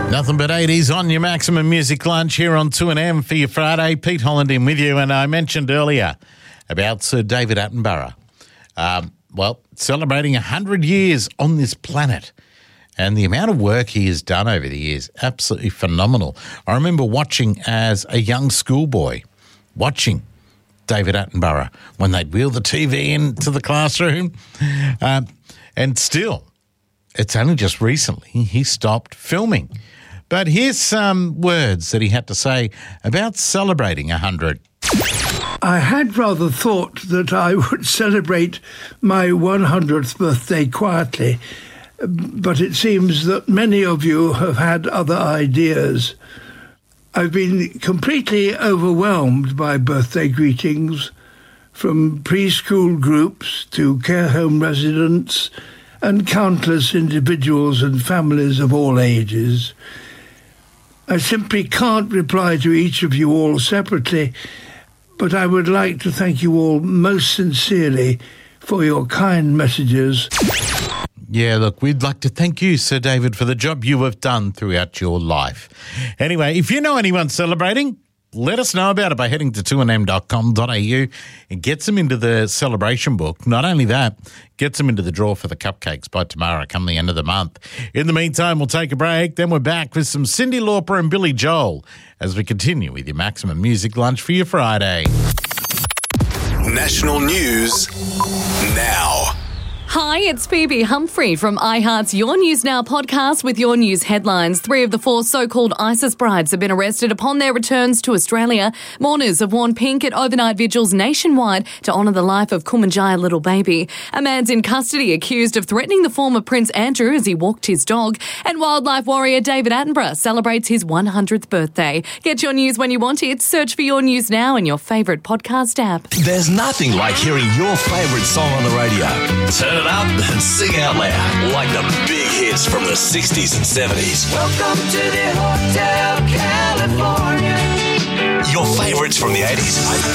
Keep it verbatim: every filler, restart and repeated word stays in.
Nothing but eighties on your Maximum Music Lunch here on two N M for your Friday. Pete Holland in with you, and I mentioned earlier about Sir David Attenborough. Um, well, celebrating one hundred years on this planet, and the amount of work he has done over the years, absolutely phenomenal. I remember watching as a young schoolboy, watching David Attenborough when they'd wheel the T V into the classroom, um, and still, it's only just recently he stopped filming. But here's some words that he had to say about celebrating one hundred. I had rather thought that I would celebrate my one hundredth birthday quietly, but it seems that many of you have had other ideas. I've been completely overwhelmed by birthday greetings from preschool groups to care home residents and countless individuals and families of all ages. I simply can't reply to each of you all separately, but I would like to thank you all most sincerely for your kind messages. Yeah, look, we'd like to thank you, Sir David, for the job you have done throughout your life. Anyway, if you know anyone celebrating, let us know about it by heading to two n m dot com dot a u and gets them into the celebration book. Not only that, gets them into the draw for the cupcakes by tomorrow, come the end of the month. In the meantime, we'll take a break. Then we're back with some Cyndi Lauper and Billy Joel as we continue with your Maximum Music Lunch for your Friday. National news now. Hi, it's Phoebe Humphrey from iHeart's Your News Now podcast with your news headlines. Three of the four so-called ISIS brides have been arrested upon their returns to Australia. Mourners have worn pink at overnight vigils nationwide to honour the life of Kumanjaya little baby. A man's in custody accused of threatening the former Prince Andrew as he walked his dog. And wildlife warrior David Attenborough celebrates his one hundredth birthday. Get your news when you want it. Search for Your News Now in your favourite podcast app. There's nothing like hearing your favourite song on the radio. Turn it up and sing out loud like the big hits from the sixties and seventies. Welcome to the Hotel California. Your favourites from the eighties.